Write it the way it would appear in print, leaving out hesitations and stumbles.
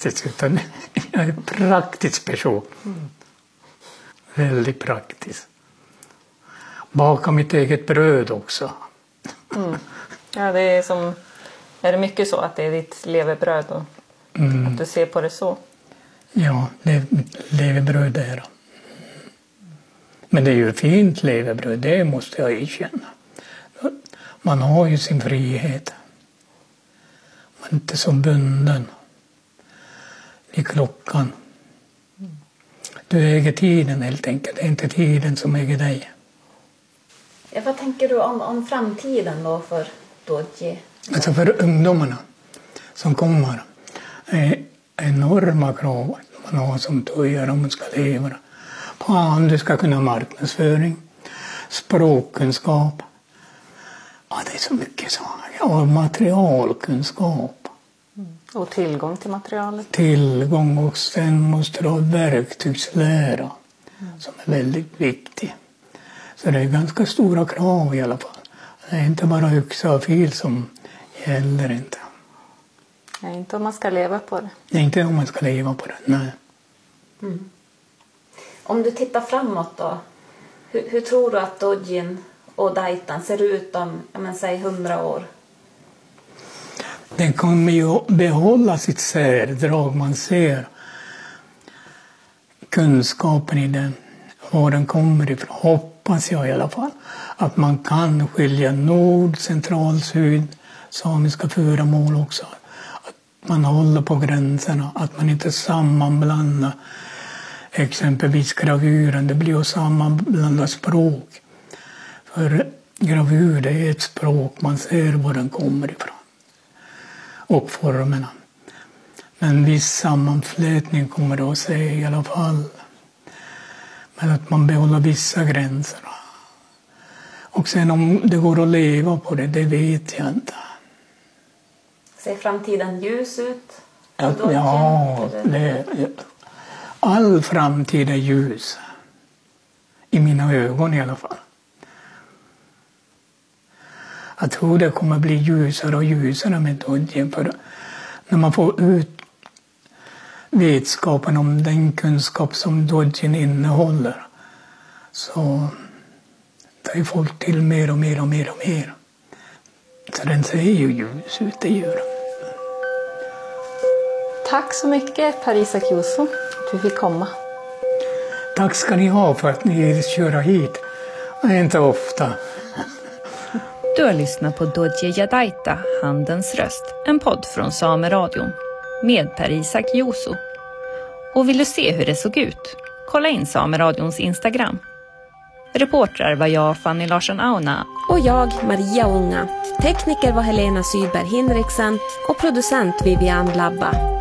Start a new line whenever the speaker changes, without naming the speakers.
praktisk, utan jag är en praktisk person. Väldigt praktisk. Baka mitt eget bröd också.
Ja, det är som... Är det mycket så att det är ditt levebröd och att du ser på det så?
Ja, levebröd är det. Men det är ju fint levebröd, det måste jag erkänna. Man har ju sin frihet. Man är inte så bunden i klockan. Du äger tiden helt enkelt, det är inte tiden som äger dig.
Ja, vad tänker du om framtiden då för Dodje?
Alltså för ungdomarna som kommer är enorma krav man har som tojare om man ska leva. Du ska kunna marknadsföring, språkkunskap. Ja, det är så mycket saker. Och materialkunskap.
Och tillgång till materialet.
Tillgång, och sen måste du ha verktygslära som är väldigt viktig. Så det är ganska stora krav i alla fall. Det är inte bara yxa och fil som gäller inte.
Nej, inte om man ska leva på det.
Det är inte om man ska leva på det, nej.
Om du tittar framåt då, hur tror du att Dodjin och Daitan ser ut om, säg 100 år?
Den kommer ju behålla sitt särdrag. Man ser kunskapen i den, var den kommer ifrån. Hoppas jag i alla fall. Att man kan skilja nord, central, syd, samiska föremål också. Att man håller på gränserna, att man inte sammanblandar exempelvis gravuren. Det blir ju sammanblandar språk. För gravur, det är ett språk, man ser var den kommer ifrån. Och formerna. Men viss sammanflätning kommer det att se i alla fall. Men att man behåller vissa gränser. Och sen om det går att leva på det vet jag inte.
Ser framtiden ljus ut?
Ja, all framtid är ljus. I mina ögon i alla fall. Jag tror det kommer bli ljusare och ljusare med Dodjin. För när man får ut vetskapen om den kunskap som Dodjin innehåller, så tar folk till mer och mer och mer och mer. Så den ser ju ljus ut, det gör.
Tack så mycket, Parisa Kioso, att vi fick komma.
Tack ska ni ha för att ni kör hit. Det är inte ofta.
Du har lyssnat på Dodje Jadaita, Handens röst, en podd från Sameradion med Parisa Kioso. Och vill du se hur det såg ut? Kolla in Sameradions Instagram. Reportrar var jag, Fanny Larsson Auna.
Och jag, Maria Unga. Tekniker var Helena Sydberg Hinriksen och producent Vivian Labba.